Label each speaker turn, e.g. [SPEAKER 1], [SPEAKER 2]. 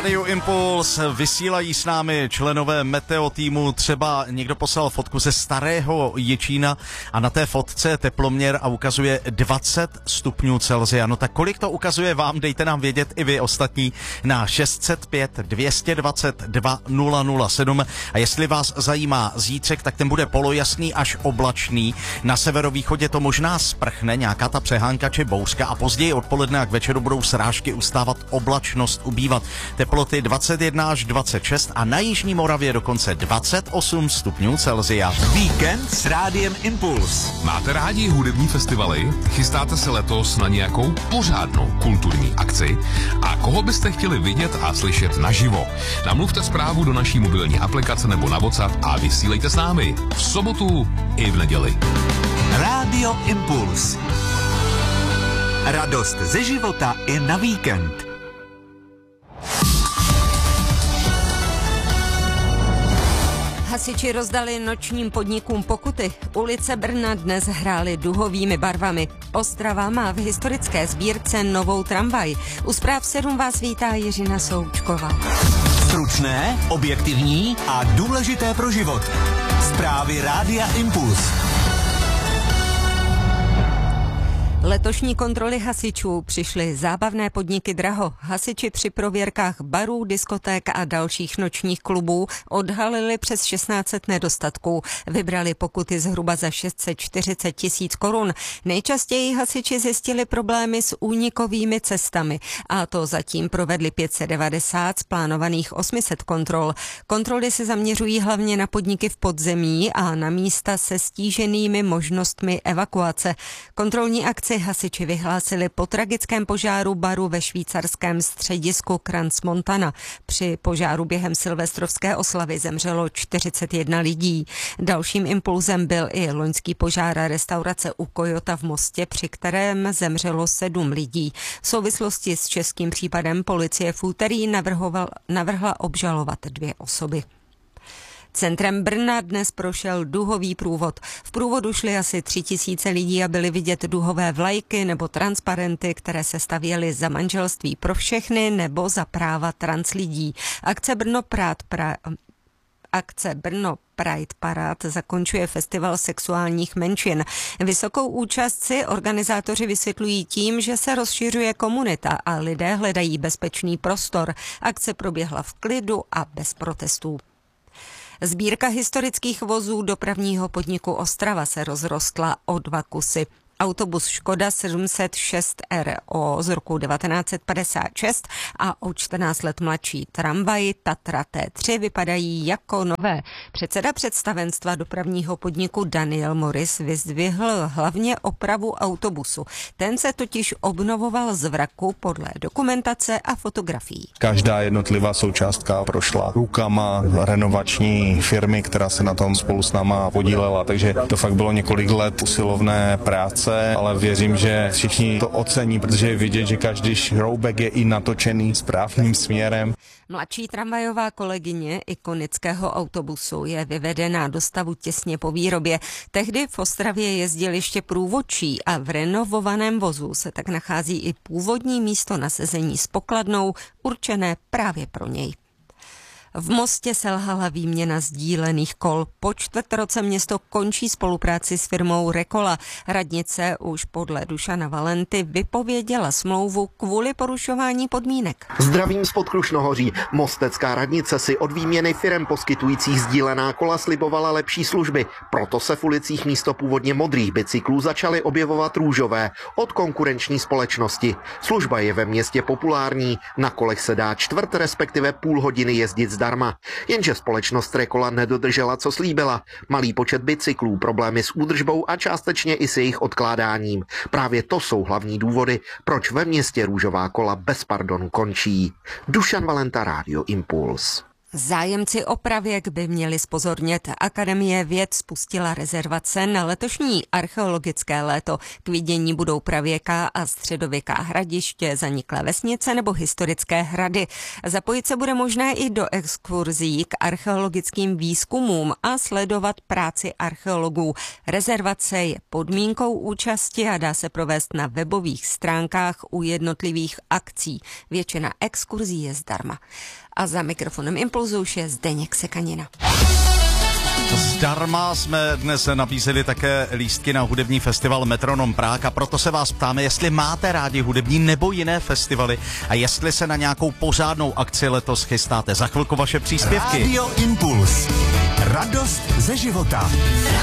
[SPEAKER 1] Rádio Impuls, vysílají s námi členové Meteo týmu, třeba někdo poslal fotku ze Starého Jičína a na té fotce je teploměr a ukazuje 20 stupňů Celsia. No tak kolik to ukazuje vám, dejte nám vědět i vy ostatní na 605 222 007 a jestli vás zajímá zítřek, tak ten bude polojasný až oblačný. Na severovýchodě to možná sprchne, nějaká ta přehánka či bouřka a později odpoledne a k večeru budou srážky ustávat, oblačnost ubývat. Teploty 21 až 26 a na jižní Moravě dokonce 28 stupňů Celsia.
[SPEAKER 2] Víkend s Rádiem Impuls.
[SPEAKER 3] Máte rádi hudební festivaly? Chystáte se letos na nějakou pořádnou kulturní akci? A koho byste chtěli vidět a slyšet naživo? Namluvte zprávu do naší mobilní aplikace nebo na WhatsApp a vysílejte s námi v sobotu i v neděli.
[SPEAKER 2] Rádio Impuls. Radost ze života i na víkend.
[SPEAKER 4] Hasiči rozdali nočním podnikům pokuty. Ulice Brna dnes hrály duhovými barvami. Ostrava má v historické sbírce novou tramvaj. U Zpráv 7 vás vítá Jiřina Součková.
[SPEAKER 2] Stručné, objektivní a důležité pro život. Zprávy Rádia Impuls.
[SPEAKER 4] Letošní kontroly hasičů přišly zábavné podniky draho. Hasiči při prověrkách barů, diskoték a dalších nočních klubů odhalili přes 1600 nedostatků. Vybrali pokuty zhruba za 640 000 korun. Nejčastěji hasiči zjistili problémy s únikovými cestami a to zatím provedli 590 z plánovaných 800 kontrol. Kontroly se zaměřují hlavně na podniky v podzemí a na místa se stíženými možnostmi evakuace. Kontrolní akci hasiči vyhlásili po tragickém požáru baru ve švýcarském středisku Crans Montana. Při požáru během silvestrovské oslavy zemřelo 41 lidí. Dalším impulzem byl i loňský požár restaurace u Kojota v Mostě, při kterém zemřelo 7 lidí. V souvislosti s českým případem policie v úterý navrhla obžalovat 2 osoby. Centrem Brna dnes prošel duhový průvod. V průvodu šly asi 3000 lidí a byly vidět duhové vlajky nebo transparenty, které se stavěly za manželství pro všechny nebo za práva trans lidí. Akce Brno Pride Parade zakončuje festival sexuálních menšin. Vysokou účast si organizátoři vysvětlují tím, že se rozšiřuje komunita a lidé hledají bezpečný prostor. Akce proběhla v klidu a bez protestů. Sbírka historických vozů dopravního podniku Ostrava se rozrostla o 2 kusy. Autobus Škoda 706 RO z roku 1956 a o 14 let mladší tramvaj Tatra T3 vypadají jako nové. Předseda představenstva dopravního podniku Daniel Morris vyzdvihl hlavně opravu autobusu. Ten se totiž obnovoval z vraku podle dokumentace a fotografií.
[SPEAKER 5] Každá jednotlivá součástka prošla rukama renovační firmy, která se na tom spolu s náma podílela, takže to fakt bylo několik let usilovné práce, ale věřím, že všichni to ocení, protože je vidět, že každý šroubek je i natočený správným směrem.
[SPEAKER 4] Mladší tramvajová kolegyně ikonického autobusu je vyvedená do stavu těsně po výrobě. Tehdy v Ostravě jezdil ještě průvodčí a v renovovaném vozu se tak nachází i původní místo na sezení s pokladnou, určené právě pro něj. V Mostě selhala výměna sdílených kol. Po 4 roce město končí spolupráci s firmou Rekola. Radnice už podle Dušana Valenty vypověděla smlouvu kvůli porušování podmínek.
[SPEAKER 6] Zdravím spod Krušnohoří. Mostecká radnice si od výměny firem poskytujících sdílená kola slibovala lepší služby. Proto se v ulicích místo původně modrých bicyklů začaly objevovat růžové od konkurenční společnosti. Služba je ve městě populární. Na kolech se dá 1/4, respektive půl hodiny jezdit zdarma. Jenže společnost Rekola nedodržela, co slíbila. Malý počet bicyklů, problémy s údržbou a částečně i s jejich odkládáním. Právě to jsou hlavní důvody, proč ve městě růžová kola bez pardonu končí. Dušan Valenta, Rádio Impuls.
[SPEAKER 4] Zájemci o pravěk by měli zpozornět. Akademie věd spustila rezervace na letošní archeologické léto. K vidění budou pravěká a středověká hradiště, zaniklé vesnice nebo historické hrady. Zapojit se bude možné i do exkurzí k archeologickým výzkumům a sledovat práci archeologů. Rezervace je podmínkou účasti a dá se provést na webových stránkách u jednotlivých akcí. Většina exkurzí je zdarma. A za mikrofonem Impulzu už je Zdeněk Sekanina.
[SPEAKER 1] Zdarma jsme dnes nabízeli také lístky na hudební festival Metronom Prague a proto se vás ptáme, jestli máte rádi hudební nebo jiné festivaly a jestli se na nějakou pořádnou akci letos chystáte. Za chvilku vaše příspěvky.
[SPEAKER 2] Radio Impuls. Radost ze života.